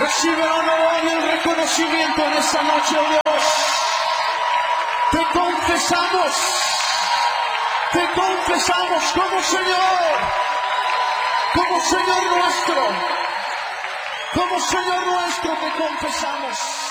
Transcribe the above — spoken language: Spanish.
Recibe el honor y el reconocimiento en esta noche, oh Dios. Te confesamos como Señor nuestro, te confesamos.